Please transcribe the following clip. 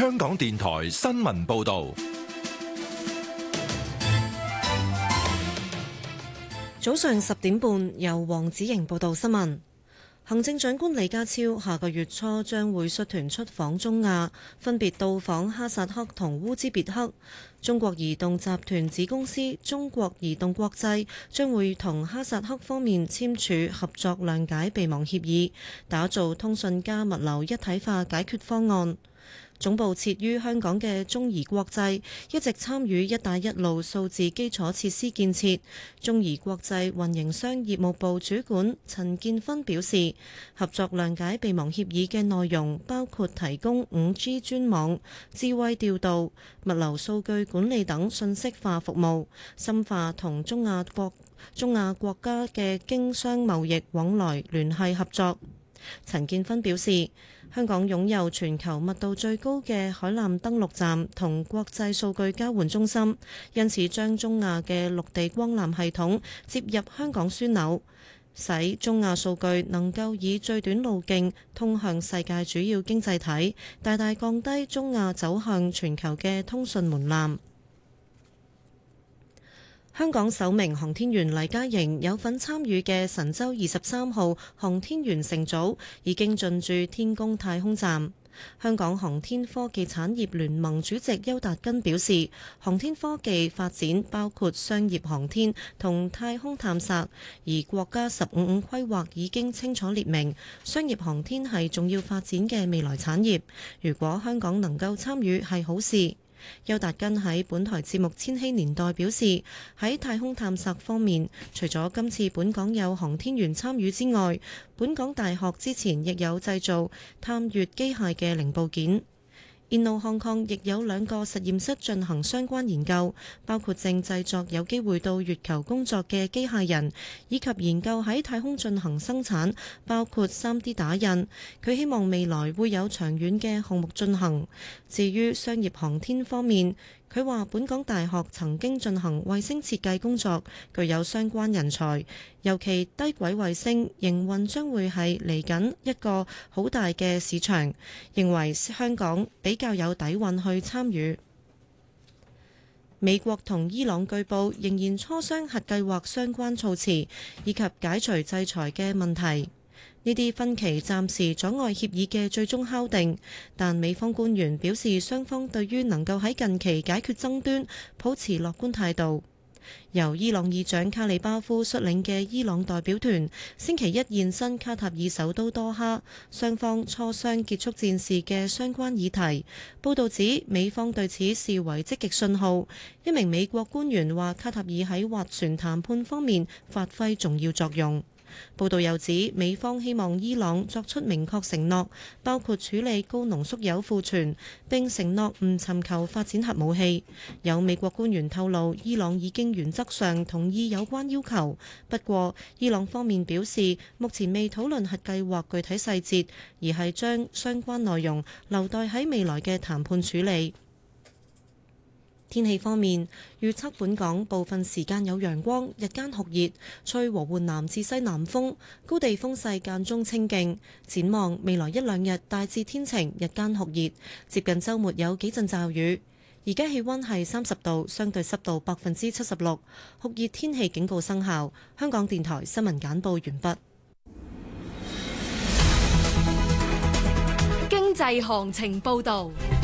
香港電台新聞報道。 早上10點半，由黃子瑩報道新聞。行政長官李家超下個月初將會率團出訪中亞，分別到訪哈薩克同烏茲別克。中國移動集團子公司中國移動國際將會同哈薩克方面簽署合作諒解備忘協議，打造通訊加物流一體化解決方案。總部設於香港嘅中移國際一直參與一帶一路數字基礎設施建設。中移國際運營商業務部主管陳建芬表示，合作諒解備忘協議嘅內容包括提供 5G 專網、智慧調度、物流數據管理等信息化服務，深化同中亞國家嘅經商貿易往來聯繫合作。陳建芬表示，香港擁有全球密度最高嘅海南登陸站同國際數據交換中心，因此將中亞嘅陸地光纜系統接入香港樞紐，使中亞數據能夠以最短路徑通向世界主要經濟體，大大降低中亞走向全球嘅通訊門檻。香港首名航天員黎嘉瑩有份參與嘅神舟23號航天員乘組已經進駐天宮太空站。香港航天科技產業聯盟主席邱達根表示，航天科技發展包括商業航天同太空探索，而國家15規劃已經清楚列明，商業航天係重要發展嘅未來產業。如果香港能夠參與係好事。邱達根喺本台節目《千禧年代》表示，喺太空探索方面，除咗今次本港有航天員參與之外，本港大學之前亦有製造探月機械嘅零部件。Inno Hong Kong 亦有2個實驗室進行相關研究，包括正製作有機會到月球工作嘅機械人，以及研究喺太空進行生產，包括 3D 打印。佢希望未來會有長遠嘅項目進行。至於商業航天方面，佢話本港大學曾經進行衛星設計工作，具有相關人才，尤其低軌衛星營運將會係嚟緊一個好大嘅市場，認為香港比較有底蘊去參與。美國同伊朗據報仍然磋商核計劃相關措辭，以及解除制裁嘅問題。呢啲分歧暫時阻礙協議嘅最終敲定，但美方官員表示雙方對於能夠喺近期解決爭端抱持樂觀態度。由伊朗議長卡里巴夫率領嘅伊朗代表團星期一現身卡塔爾首都多哈，雙方磋商結束戰事嘅相關議題。報道指美方對此視為積極信號。一名美國官員話卡塔爾喺斡旋談判方面發揮重要作用。報道又指，美方希望伊朗作出明確承諾，包括處理高濃縮鈾庫存，並承諾唔尋求發展核武器。有美國官員透露，伊朗已經原則上同意有關要求，不過伊朗方面表示，目前未討論核計劃具體細節，而係將相關內容留待喺未來嘅談判處理。天氣方面，預測本港部分時間有陽光，日間酷熱，吹和緩南至西南風，高地風勢間中清勁。展望未來1-2日大致天晴，日間酷熱，接近週末有幾陣驟雨。而家氣溫係30度，相對濕度76%，酷熱天氣警告生效。香港電台新聞簡報完畢。 經濟行情報導。